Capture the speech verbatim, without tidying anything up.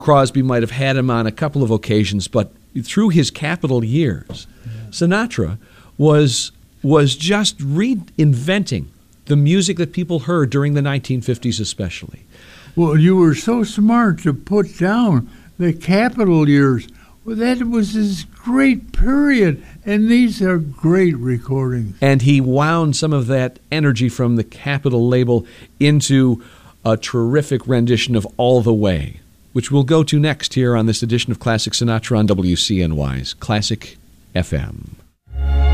Crosby might have had him on a couple of occasions, but through his Capitol years, Sinatra was was just reinventing the music that people heard during the nineteen fifties especially. Well, you were so smart to put down the Capitol years. Well, that was his great period, and these are great recordings. And he wound some of that energy from the Capitol label into a terrific rendition of All the Way, which we'll go to next here on this edition of Classic Sinatra on W C N Y's Classic F M.